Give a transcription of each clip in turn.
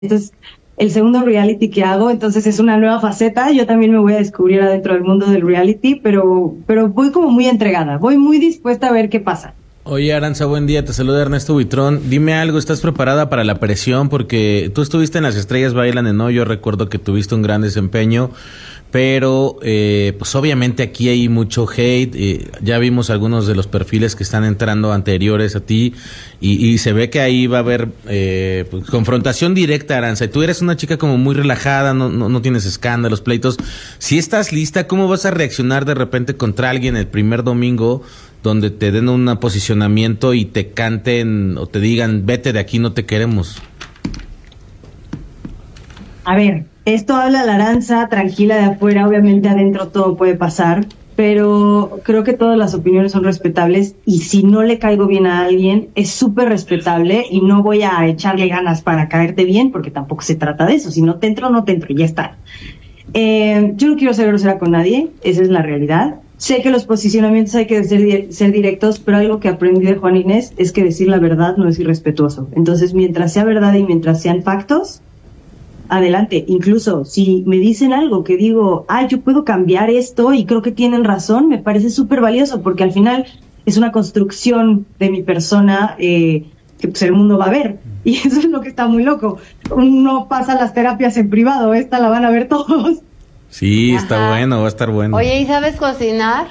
Entonces, el segundo reality que hago, entonces es una nueva faceta. Yo también me voy a descubrir adentro del mundo del reality, pero voy como muy entregada, voy muy dispuesta a ver qué pasa. Oye, Arantxa, buen día, te saluda Ernesto Buitrón. Dime algo, ¿estás preparada para la presión? Porque tú estuviste en Las Estrellas Bailan en Hoy, yo recuerdo que tuviste un gran desempeño, pero pues obviamente aquí hay mucho hate, ya vimos algunos de los perfiles que están entrando anteriores a ti y se ve que ahí va a haber pues, confrontación directa, Arantxa. Y tú eres una chica como muy relajada, no tienes escándalos, pleitos. Si estás lista, ¿cómo vas a reaccionar de repente contra alguien el primer domingo donde te den un posicionamiento y te canten o te digan, vete de aquí, no te queremos? A ver, esto habla la Arantxa tranquila de afuera, obviamente adentro todo puede pasar, pero creo que todas las opiniones son respetables y si no le caigo bien a alguien es súper respetable y no voy a echarle ganas para caerte bien porque tampoco se trata de eso, si no te entro, no te entro y ya está. Yo no quiero ser grosera con nadie, esa es la realidad. Sé que los posicionamientos hay que ser directos, pero algo que aprendí de Juan Inés es que decir la verdad no es irrespetuoso. Entonces, mientras sea verdad y mientras sean factos, adelante. Incluso si me dicen algo que digo, yo puedo cambiar esto y creo que tienen razón, me parece súper valioso porque al final es una construcción de mi persona que pues el mundo va a ver. Y eso es lo que está muy loco. Uno pasa las terapias en privado, esta la van a ver todos. Sí, está bueno, va a estar bueno. Oye, ¿y sabes cocinar?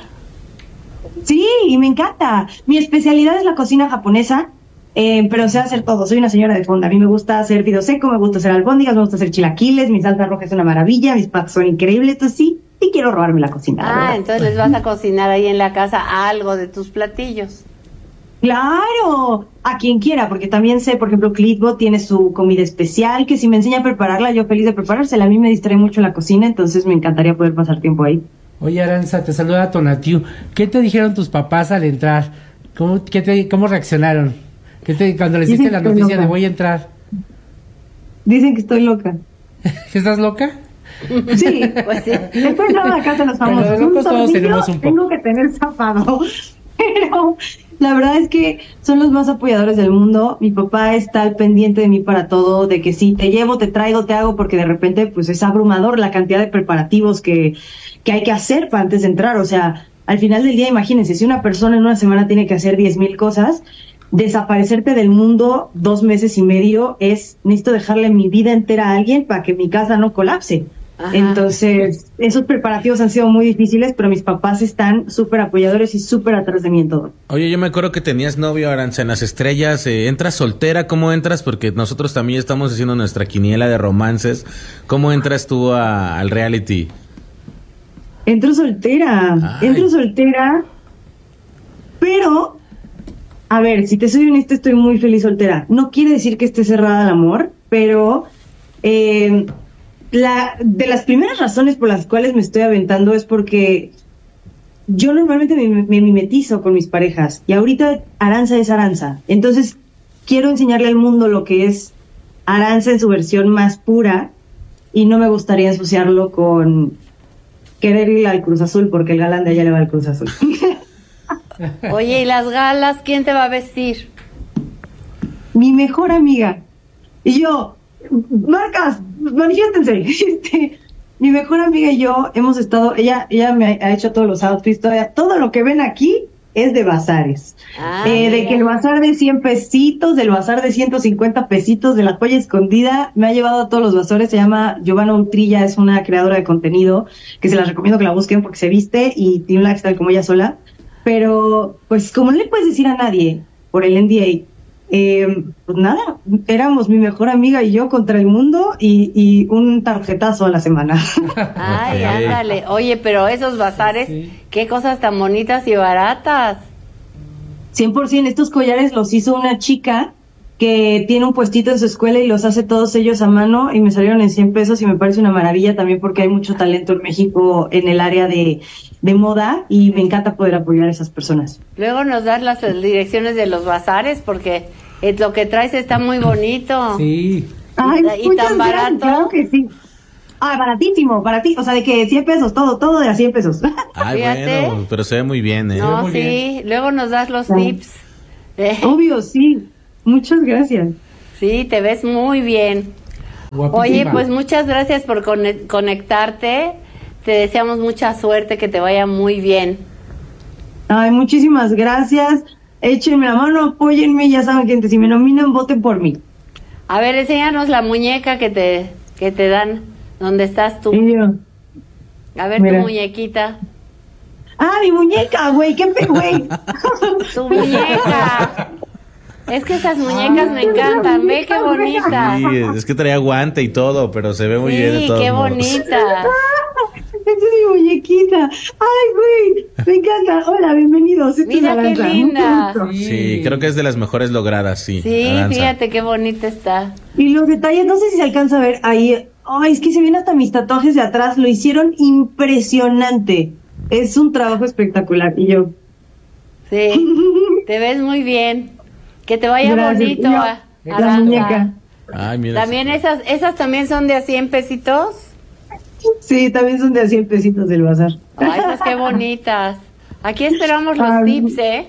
Sí, y me encanta. Mi especialidad es la cocina japonesa, pero sé hacer todo. Soy una señora de fonda. A mí me gusta hacer fideos seco, me gusta hacer albóndigas, me gusta hacer chilaquiles, mi salsa roja es una maravilla, mis patos son increíbles, entonces sí quiero robarme la cocina. Entonces les vas a cocinar ahí en la casa algo de tus platillos. ¡Claro! A quien quiera, porque también sé, por ejemplo, Clitbo tiene su comida especial, que si me enseña a prepararla, yo feliz de preparársela. A mí me distrae mucho la cocina, entonces me encantaría poder pasar tiempo ahí. Oye, Arantxa, te saluda Tonatiu. ¿Qué te dijeron tus papás al entrar? ¿Cómo reaccionaron? Cuando les diste la noticia de voy a entrar? Dicen que estoy loca. ¿Estás loca? Sí, pues sí. Después de la casa de los famosos. Pero todos tenemos un poco. Tengo que tener zapato. Pero la verdad es que son los más apoyadores del mundo. Mi papá está al pendiente de mí para todo, de que sí, te llevo, te traigo, te hago, porque de repente pues es abrumador la cantidad de preparativos que hay que hacer para antes de entrar. O sea, al final del día, imagínense, si una persona en una semana tiene que hacer 10,000 cosas, desaparecerte del mundo 2 meses y medio necesito dejarle mi vida entera a alguien para que mi casa no colapse. Ajá. Entonces, esos preparativos han sido muy difíciles, pero mis papás están súper apoyadores y súper atrás de mí en todo. Oye, yo me acuerdo que tenías novio, Arantxa, en Las Estrellas. ¿Entras soltera? ¿Cómo entras? Porque nosotros también estamos haciendo nuestra quiniela de romances. ¿Cómo entras tú al reality? Entro soltera, pero, a ver, si te soy honesta, estoy muy feliz soltera. No quiere decir que esté cerrada al amor, pero de las primeras razones por las cuales me estoy aventando es porque yo normalmente me mimetizo con mis parejas y ahorita Arantxa es Arantxa. Entonces quiero enseñarle al mundo lo que es Arantxa en su versión más pura y no me gustaría asociarlo con querer ir al Cruz Azul porque el galán de allá le va al Cruz Azul. Oye, ¿y las galas quién te va a vestir? Mi mejor amiga. Y yo, marcas, manifiéstense. Mi mejor amiga y yo hemos estado, ella me ha hecho todos los outfits, todo lo que ven aquí es de bazares. De que el bazar de 100 pesitos, del bazar de 150 pesitos, de la joya escondida, me ha llevado a todos los bazares. Se llama Giovanna Utrilla, es una creadora de contenido que se las recomiendo que la busquen porque se viste y tiene un lifestyle como ella sola. Pero, pues, como no le puedes decir a nadie por el NDA, pues nada, éramos mi mejor amiga y yo contra el mundo y un tarjetazo a la semana. Ay, ándale. Oye, pero esos bazares, sí. Qué cosas tan bonitas y baratas. 100%, estos collares los hizo una chica que tiene un puestito en su escuela y los hace todos ellos a mano y me salieron en 100 pesos y me parece una maravilla también porque hay mucho talento en México en el área de moda y me encanta poder apoyar a esas personas. Luego nos das las direcciones de los bazares porque lo que traes está muy bonito. Sí. Ay, y tan barato. Claro que sí. Baratísimo, o sea, de que 100 pesos, todo de a 100 pesos. Ay, fíjate. Bueno, pero se ve muy bien, ¿eh? No, muy sí, bien. Luego nos das los tips. Obvio, sí. Muchas gracias. Sí, te ves muy bien. Guapísima. Oye, pues muchas gracias por conectarte. Te deseamos mucha suerte, que te vaya muy bien. Ay, muchísimas gracias. Échenme la mano, apóyenme, ya saben que si me nominan, voten por mí. A ver, enséñanos la muñeca que te dan. ¿Dónde estás tú? Y yo, A ver, mira. tu muñequita. Ah, mi muñeca, güey, güey. Tu muñeca. Es que esas muñecas me encantan. Ve qué bonita. Sí, es que traía guante y todo, pero se ve muy bien de Sí, todos qué modos. bonita. Esa es mi muñequita. Ay, güey, me encanta. Hola, bienvenidos. Esta Mira es qué Aranza. linda. Mucho gusto. Sí, creo que es de las mejores logradas, sí. Sí, Aranza. fíjate qué bonita está. Y los detalles, no sé si se alcanza a ver ahí. Ay, es que se ven hasta mis tatuajes de atrás. Lo hicieron impresionante. Es un trabajo espectacular. Y yo, Sí, te ves muy bien. Que te vaya gracias. bonito, Y yo, la Aranza. muñeca. Ay, mira. También esas también son de a 100 pesitos. Sí, también son de a 100 pesitos del bazar. Ay, pues qué bonitas. Aquí esperamos los Ay. tips, ¿eh?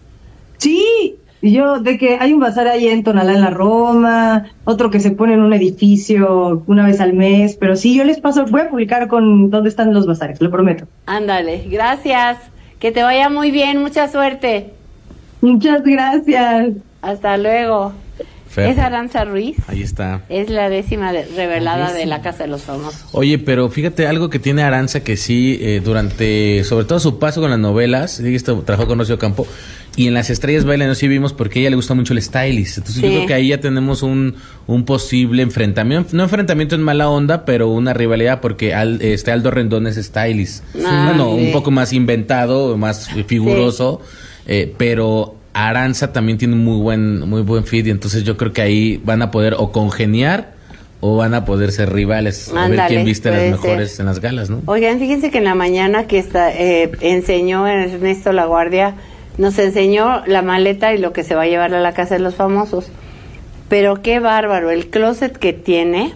Sí, y yo, de que hay un bazar ahí en Tonalá, en la Roma, otro que se pone en un edificio una vez al mes, pero sí, yo les paso, voy a publicar con dónde están los bazares, lo prometo. Ándale, gracias. Que te vaya muy bien, mucha suerte. Muchas gracias. Hasta luego. Fer. Es Aranza Ruiz. Ahí está. Es la revelada de la Casa de los Famosos. Oye, pero fíjate algo que tiene Aranza que sí, durante, sobre todo su paso con las novelas, sí, trabajó con Rocío Campo, y en Las Estrellas Bailan, no sí vimos porque a ella le gusta mucho el stylist. Entonces yo Sí. creo que ahí ya tenemos un posible enfrentamiento, no enfrentamiento en mala onda, pero una rivalidad porque Aldo Rendón es stylist. Ah, Bueno, sí. un poco más inventado, más figuroso, pero Aranza también tiene un muy buen feed, y entonces yo creo que ahí van a poder o congeniar o van a poder ser rivales, a ver Ándale, quién viste las puede mejores ser. en las galas, ¿no? Oigan, fíjense que en la mañana que enseñó Ernesto Laguardia, nos enseñó la maleta y lo que se va a llevar a la Casa de los Famosos. Pero qué bárbaro, el closet que tiene.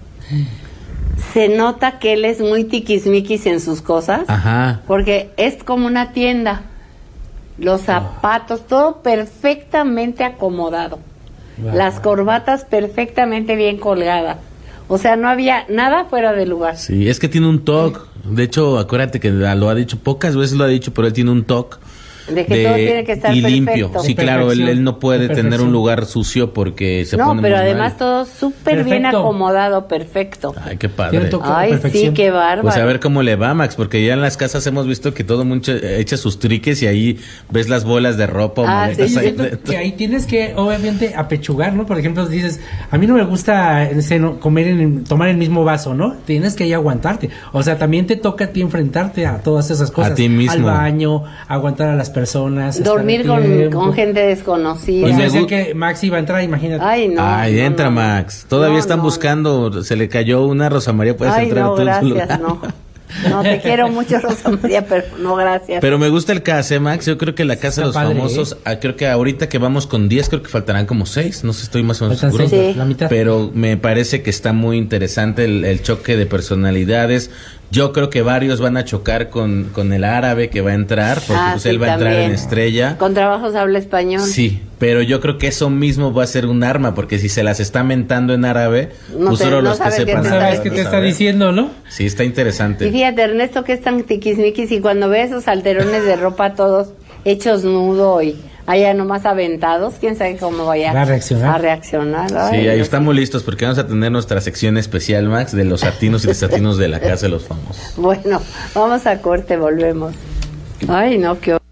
Se nota que él es muy tiquismiquis en sus cosas, Ajá. porque es como una tienda. Los zapatos, todo perfectamente acomodado. Wow. Las corbatas perfectamente bien colgadas. O sea, no había nada fuera de lugar. Sí, es que tiene un toque. De hecho, acuérdate que lo ha dicho, pocas veces lo ha dicho, pero él tiene un toque. De que todo tiene que estar y perfecto. limpio. Sí, De claro, él perfección. no puede De tener un perfección. lugar sucio porque se No, pone pero muy además mal. todo súper bien Perfecto. acomodado, perfecto. Ay, qué Tiene padre. toque. Ay, sí, perfección. qué bárbaro. Pues a ver cómo le va, Max, porque ya en las casas hemos visto que todo mundo echa sus triques y ahí ves las bolas de ropa o Ah, maletas sí, ahí Siento dentro. que ahí tienes que obviamente apechugar, ¿no? Por ejemplo, dices, a mí no me gusta tomar el mismo vaso, ¿no? Tienes que ahí aguantarte. O sea, también te toca a ti enfrentarte a todas esas cosas. A ti mismo. Al baño, aguantar a las personas. Dormir estar con tiempo. gente desconocida. Pues Y me me decían gu- que Max iba a entrar, imagínate. Ay, no. Ay, no, entra, no, no. Max. Todavía No, están no, buscando, se le cayó una Rosa María, puedes Ay, entrar no, tú. gracias, no. No, te quiero mucho, Rosa María, pero no, gracias. Pero me gusta el caso, Max. Yo creo que la casa de los Está padre, famosos, creo que ahorita que vamos con 10, creo que faltarán como 6. No sé, estoy más o menos Faltan seguro. seis, Sí. la mitad. Pero me parece que está muy interesante el choque de personalidades. Yo creo que varios van a chocar con el árabe que va a entrar, porque pues sí, él va a entrar también. en estrella. Con trabajos habla español. Sí, pero yo creo que eso mismo va a ser un arma, porque si se las está mentando en árabe, No pues te- solo no los que sabe qué sepan te árabe ¿Sabes está qué van te a está saber. diciendo, no? Sí, está interesante. Y fíjate, Ernesto, que es tan tiquismiquis, y cuando ve esos alterones de ropa todos hechos nudo y allá nomás aventados, quién sabe cómo vaya Va a reaccionar. a reaccionar. Sí, Ay, ahí Dios. estamos listos porque vamos a tener nuestra sección especial, Max, de los atinos y desatinos de la Casa de los Famosos. Bueno, vamos a corte, volvemos. Ay, no, qué